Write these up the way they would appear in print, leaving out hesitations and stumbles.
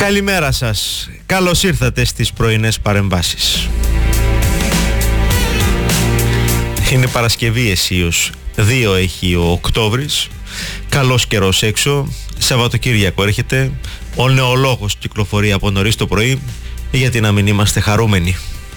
Καλημέρα σας. Καλώς ήρθατε στις πρωινές παρεμβάσεις. Είναι Παρασκευή αισίως. 2 έχει ο Οκτώβρης. Καλός καιρός έξω. Σαββατοκύριακο έρχεται. Ο νεολόγος κυκλοφορεί από νωρίς το πρωί. Γιατί να μην είμαστε χαρούμενοι.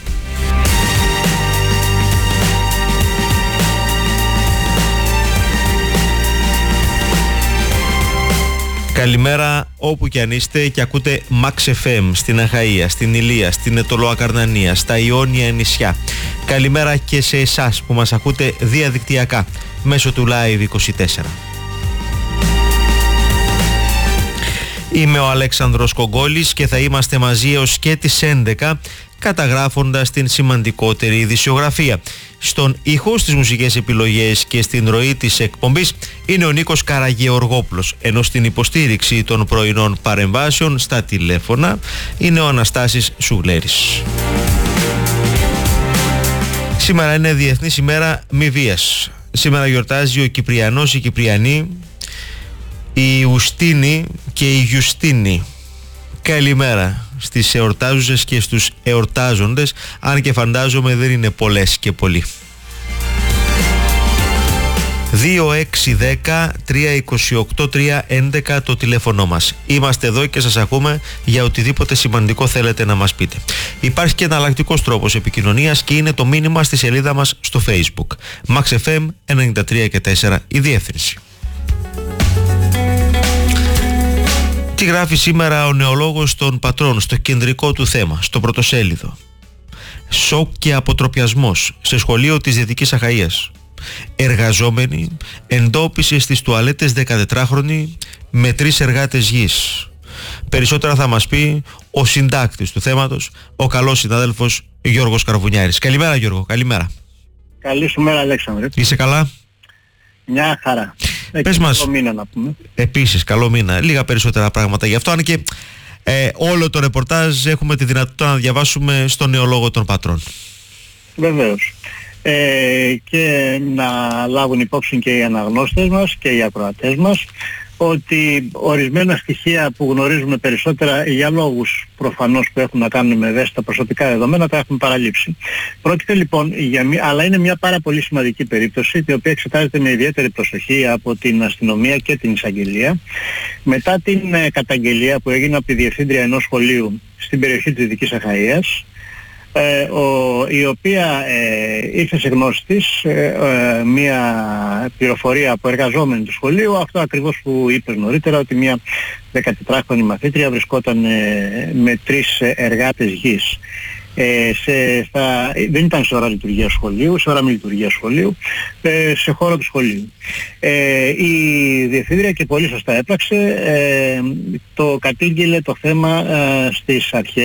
Καλημέρα όπου και αν είστε και ακούτε Max FM στην Αχαΐα, στην Ηλία, στην Αιτωλοακαρνανία, στα Ιόνια νησιά. Καλημέρα και σε εσάς που μας ακούτε διαδικτυακά μέσω του Live24. Είμαι ο Αλέξανδρος Κογκόλης και θα είμαστε μαζί έως και τις 11 καταγράφοντας την σημαντικότερη ειδησιογραφία. Στον ήχο, στις μουσικές επιλογές και στην ροή της εκπομπής είναι ο Νίκος Καραγεωργόπουλος, ενώ στην υποστήριξη των πρωινών παρεμβάσεων στα τηλέφωνα είναι ο Αναστάσης Σουγλέρης. Σήμερα είναι Διεθνής ημέρα μη βίας. Σήμερα γιορτάζει ο Κυπριανός, η Κυπριανή, η Ιουστίνη και η Γιουστίνη. Καλημέρα στις εορτάζουσες και στους εορτάζοντες, αν και φαντάζομαι δεν είναι πολλές και πολλοί. 2-6-10-328-311 το τηλέφωνο μας. Είμαστε εδώ και σας ακούμε για οτιδήποτε σημαντικό θέλετε να μας πείτε. Υπάρχει και εναλλακτικός τρόπος επικοινωνίας και είναι το μήνυμα στη σελίδα μας στο Facebook. Max FM 93,4 η διεύθυνση. Τι γράφει σήμερα ο νεολόγος των Πατρών στο κεντρικό του θέμα, στο πρωτοσέλιδο? Σοκ και αποτροπιασμός σε σχολείο της Δυτικής Αχαΐας. Εργαζόμενοι εντόπισε στις τουαλέτες 14χρονη με 3 εργάτες γης. Περισσότερα θα μας πει ο συντάκτης του θέματος, ο καλός συνάδελφος Γιώργος Καρβουνιάρης. Καλημέρα Γιώργο, καλημέρα. Καλή σου μέρα Αλέξανδρε. Είσαι καλά? Μια χαρά. Πες μας, καλό μήνα να πούμε. Επίσης καλό μήνα, λίγα περισσότερα πράγματα γι' αυτό, αν και όλο το ρεπορτάζ έχουμε τη δυνατότητα να διαβάσουμε στον νεολόγο των Πατρών. Βεβαίως. Και να λάβουν υπόψη και οι αναγνώστες μας και οι ακροατές μας ότι ορισμένα στοιχεία που γνωρίζουμε περισσότερα για λόγους προφανώς που έχουν να κάνουν με ευαίσθητα προσωπικά δεδομένα τα έχουν παραλείψει. Πρόκειται λοιπόν αλλά είναι μια πάρα πολύ σημαντική περίπτωση, η οποία εξετάζεται με ιδιαίτερη προσοχή από την αστυνομία και την εισαγγελία μετά την καταγγελία που έγινε από τη διευθύντρια ενός σχολείου στην περιοχή της Δυτικής Αχαΐας, η οποία ήρθε σε γνώση της μία πληροφορία από εργαζόμενη του σχολείου, αυτό ακριβώς που είπες νωρίτερα, ότι μία 14χρονη μαθήτρια βρισκόταν με 3 εργάτες γης. Δεν ήταν σε ώρα λειτουργίας σχολείου, σε ώρα μη λειτουργίας σχολείου, σε χώρο του σχολείου. Η διευθύντρια, και πολύ σωστά έπραξε, το κατήγγειλε το θέμα στις αρχές